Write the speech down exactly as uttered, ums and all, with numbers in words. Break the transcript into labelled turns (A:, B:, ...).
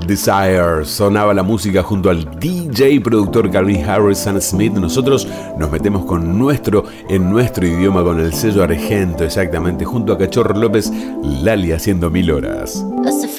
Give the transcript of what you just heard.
A: Desire. Sonaba la música junto al D J y productor Calvin Harris and Smith. Nosotros nos metemos con nuestro, en nuestro idioma, con el sello Argento, exactamente, junto a Cachorro López, Lali haciendo mil horas.